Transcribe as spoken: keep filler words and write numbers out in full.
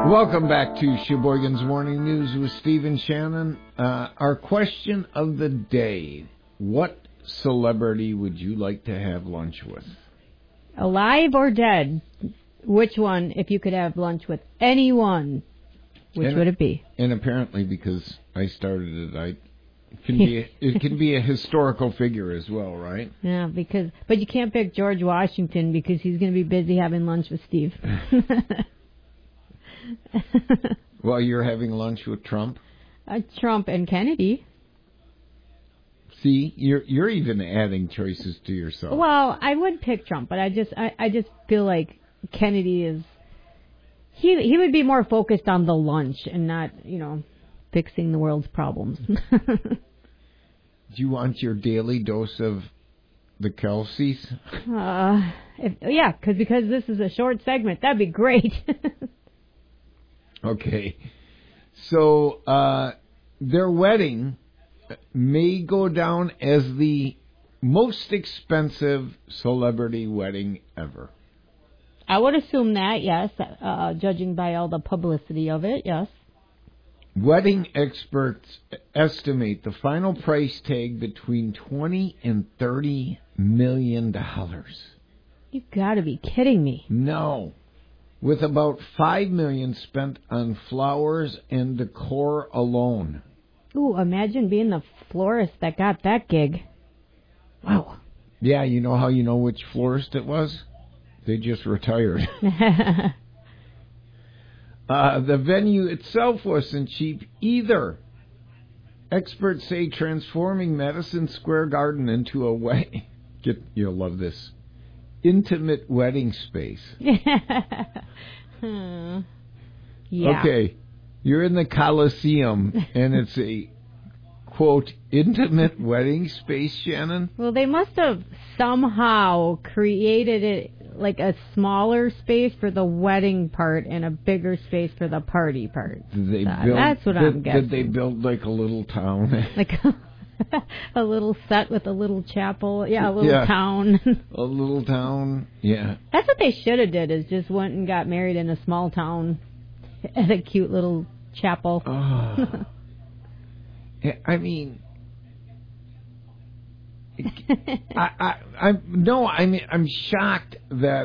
Welcome back to Sheboygan's Morning News with Steve and Shannon. Uh, our question of the day: what celebrity would you like to have lunch with? Alive or dead? Which one, if you could have lunch with anyone, which and, would it be? And apparently, because I started it, I it can be a, it can be a historical figure as well, right? Yeah, because but you can't pick George Washington because he's going to be busy having lunch with Steve. Well, you're having lunch with Trump? Uh, Trump and Kennedy. See, you're you're even adding choices to yourself. Well, I would pick Trump, but I just I, I just feel like Kennedy is he he would be more focused on the lunch and not, you know, fixing the world's problems. Do you want your daily dose of the Kelseys? Uh, if, yeah, cause, because this is a short segment. That'd be great. Okay. So, uh, their wedding may go down as the most expensive celebrity wedding ever. I would assume that, yes, uh, judging by all the publicity of it, yes. Wedding experts estimate the final price tag between twenty and thirty million dollars. You've got to be kidding me. No. With about five million dollars spent on flowers and decor alone. Ooh, imagine being the florist that got that gig. Wow. Yeah, you know how you know which florist it was? They just retired. uh, the venue itself wasn't cheap either. Experts say transforming Madison Square Garden into a wedding... Get, you'll love this. Intimate wedding space. hmm. Yeah. Okay, you're in the Coliseum, and it's a, quote, intimate wedding space, Shannon? Well, they must have somehow created it like a smaller space for the wedding part and a bigger space for the party part. Did they so build, that's what did, I'm guessing. Did they build like a little town? Like a little set with a little chapel. Yeah, a little yeah. town. A little town, yeah. That's what they should have did, is just went and got married in a small town at a cute little chapel. Oh. I mean, I, I, I'm no, I mean, I'm shocked that